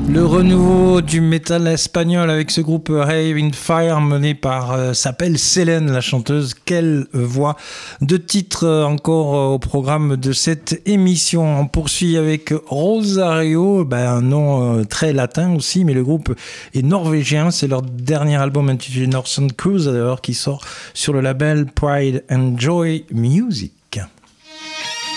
Le renouveau du métal espagnol avec ce groupe Rave in Fire mené par s'appelle Selene, la chanteuse. Quelle voix! Deux titres encore au programme de cette émission. On poursuit avec Rosario, un nom très latin aussi, mais le groupe est norvégien. C'est leur dernier album intitulé Northern Crusader qui sort sur le label Pride and Joy Music.